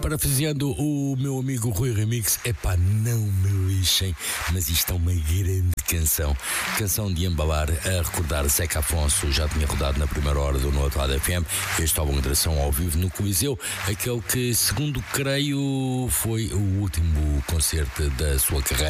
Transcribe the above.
Parafraseando o meu amigo Rui Remix, epá, não me lixem, mas isto é uma grande canção. Canção de embalar, a recordar Zeca Afonso, já tinha rodado na primeira hora do No Atuado FM, este álbum de atração ao vivo no Coliseu, aquele que, segundo creio, foi o último concerto da sua carreira.